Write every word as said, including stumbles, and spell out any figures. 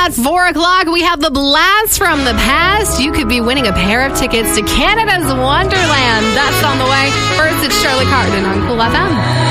At four o'clock, we have the Blast from the Past. You could be winning a pair of tickets to Canada's Wonderland. That's on the way. First, it's Shirley Carden on Cool F M.